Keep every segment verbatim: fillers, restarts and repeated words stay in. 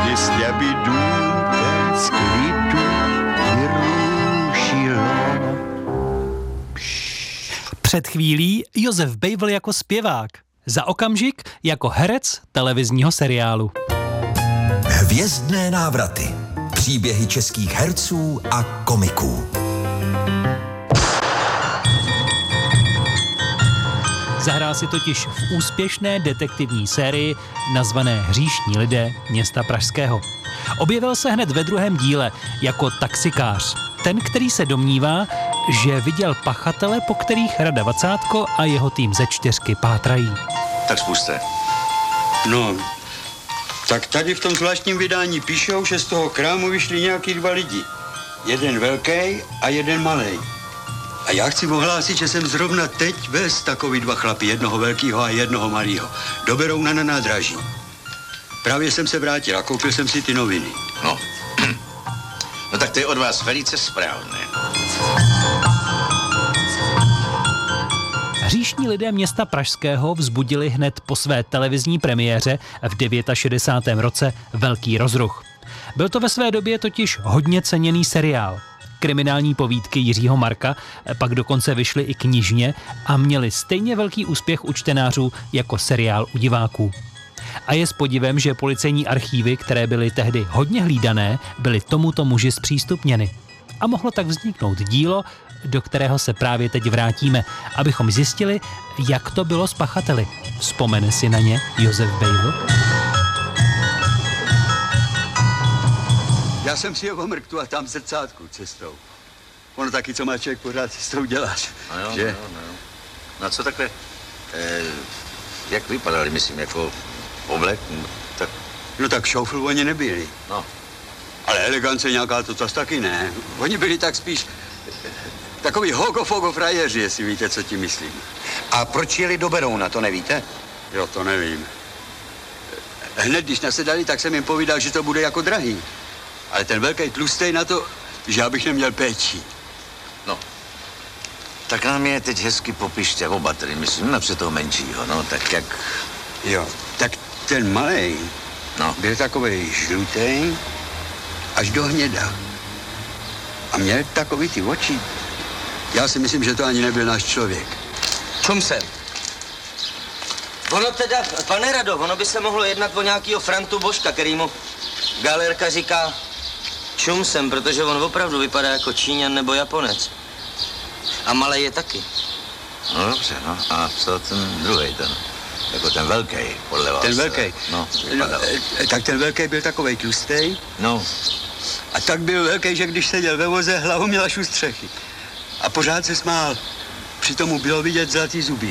jestli by dům ten z květu vyrušilo. Před chvílí Josef Bejvl jako zpěvák, za okamžik jako herec televizního seriálu. Hvězdné návraty. Příběhy českých herců a komiků. Zahrál si totiž v úspěšné detektivní sérii nazvané Hříšní lidé města Pražského. Objevil se hned ve druhém díle jako taxikář. Ten, který se domnívá, že viděl pachatele, po kterých Rada Vacátko a jeho tým ze čtyřky pátrají. Tak spuste. No, tak tady v tom zvláštním vydání píšou, že z toho krámu vyšli nějaký dva lidi. Jeden velký a jeden malej. A já chci ohlásit, že jsem zrovna teď vez takový dva chlapy, jednoho velkýho a jednoho malýho. Do Berouna na nádraží. Právě jsem se vrátil a koupil jsem si ty noviny. No. No tak to je od vás velice správné. Hříšní lidé města Pražského vzbudili hned po své televizní premiéře v šedesátém devátém roce velký rozruch. Byl to ve své době totiž hodně ceněný seriál. Kriminální povídky Jiřího Marka pak dokonce vyšly i knižně a měly stejně velký úspěch u čtenářů jako seriál u diváků. A je s podivem, že policejní archívy, které byly tehdy hodně hlídané, byly tomuto muži zpřístupněny. A mohlo tak vzniknout dílo, do kterého se právě teď vrátíme, abychom zjistili, jak to bylo s pachateli. Vzpomene si na ně Josef Bejvl? Já jsem si ho mrktu a tam v zrcátku cestou. Ono taky, co má člověk pořád cestou dělat. No jo, že? no jo, no jo. No a co takhle, eh, jak vypadali, myslím, jako oblek, tak... No tak šoufl oni nebyli. No. Ale elegance nějaká to zas taky ne. Oni byli tak spíš takový hogo-fogo frajeři, jestli víte, co tím myslím. A proč jeli do Berouna, to nevíte? Jo, to nevím. Hned, když nasedali, tak jsem jim povídal, že to bude jako drahý. Ale ten velký tlustej na to, že já bych neměl péči. No. Tak nám je teď hezky popište oba tedy, myslím, napřed toho menšího, no, tak jak... Jo, tak ten malej No. byl takovej žlutej až do hněda. A měl takový ty oči. Já si myslím, že to ani nebyl náš člověk. Čum jsem. Ono teda, pane Rado, ono by se mohlo jednat o nějakýho Frantu Božka, který mu galerka říká čum jsem, protože on opravdu vypadá jako Číňan nebo Japonec. A malej je taky. No dobře, no. A co ten druhej, ten, jako ten velký, podle vás? Ten velký. No, no, vypadal. tak ten velký byl takovej tlustej. No. A tak byl velký, že když seděl ve voze, hlavu měl až u střechy. A pořád se smál. Přitom mu bylo vidět zlatý zuby.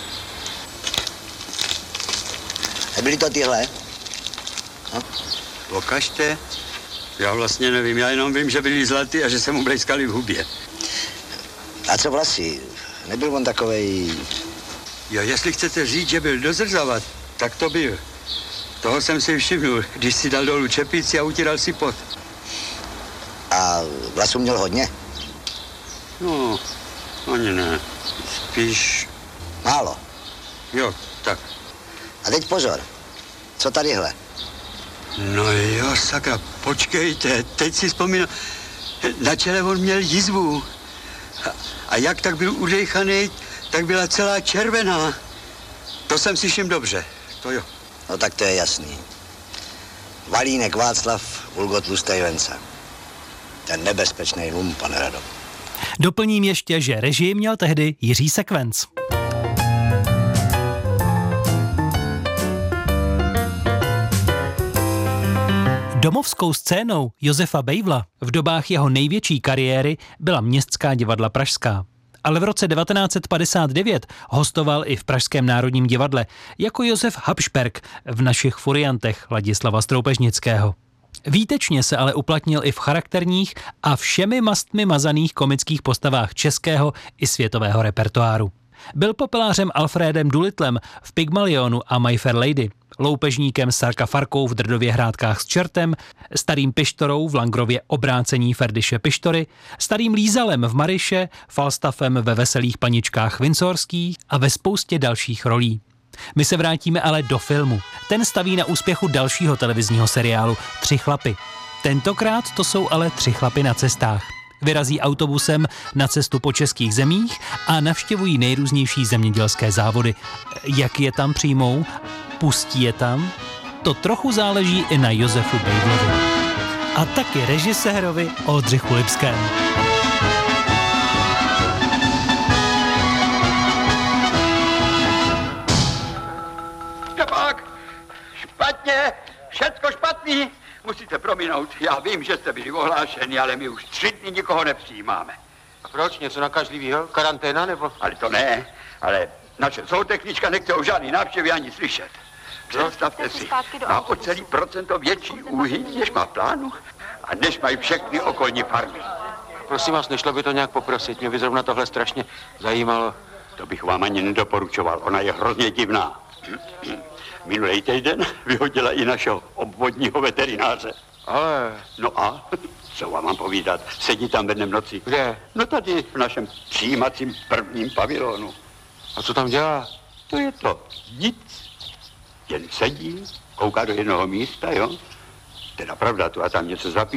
A byli to tyhle? No. Okažte. Já vlastně nevím, já jenom vím, že byli zlatý a že se mu blejskali v hubě. A co vlasy? Nebyl on takovej... Jo, jestli chcete říct, že byl dozrzavat, tak to byl. Toho jsem si všimnul, když si dal dolů čepici a utíral si pot. A vlasů měl hodně? No, ani ne. Spíš... Málo. Jo, tak. A teď pozor. Co tadyhle? No jo, sakra, počkejte, teď si vzpomínám. Na čele on měl jizvu. A, a jak tak byl udejchaný, tak byla celá červená. To jsem si všiml dobře, to jo. No tak to je jasný. Valínek Václav, Vulgo Tlustej Venca. Ten nebezpečný lum, pane Rado. Doplním ještě, že režii měl tehdy Jiří Sekvenc. Domovskou scénou Josefa Bejvla v dobách jeho největší kariéry byla Městská divadla pražská. Ale v roce devatenáct set padesát devět hostoval i v Pražském národním divadle jako Josef Habsberg v Našich furiantech Ladislava Stroupežnického. Výtečně se ale uplatnil i v charakterních a všemi mastmi mazaných komických postavách českého i světového repertoáru. Byl popelářem Alfrédem Doolitlem v Pygmalionu a My Fair Lady, loupežníkem Sarka Farkou v Drdově hrádkách s čertem, starým Pištorou v Langrově Obrácení Ferdiše Pištory, starým Lízalem v Maryše, Falstaffem ve Veselých paničkách Windsorských a ve spoustě dalších rolí. My se vrátíme ale do filmu. Ten staví na úspěchu dalšího televizního seriálu Tři chlapy. Tentokrát to jsou ale tři chlapy na cestách. Vyrazí autobusem na cestu po českých zemích a navštěvují nejrůznější zemědělské závody. Jak je tam přijmou? Pustí je tam? To trochu záleží i na Josefu Bejvlovi. A taky režisérovi Oldřichu Lipskému. Štěpák, špatně, všecko špatný. Musíte prominout, já vím, že jste byli ohlášeni, ale my už tři dny nikoho nepřijímáme. A proč? Něco nakažlivýho? Karanténa nebo? Ale to ne, ale naše zootechnička nechce o žádný návštěvy ani slyšet. Představte si, má o celý procento větší úhyň, než má plánu a než mají všechny okolní farmy. Prosím vás, nešlo by to nějak poprosit? Mě by zrovna tohle strašně zajímalo. To bych vám ani nedoporučoval, ona je hrozně divná. Minulý týden vyhodila i našeho obvodního veterináře. Ale... No a, co vám mám povídat, sedí tam ve dnem noci. Kde? No tady, v našem přijímacím prvním pavilonu. A co tam dělá? To je to nic. Jen sedí, kouká do jednoho místa, jo? Teda pravda, tu a tam něco zapí.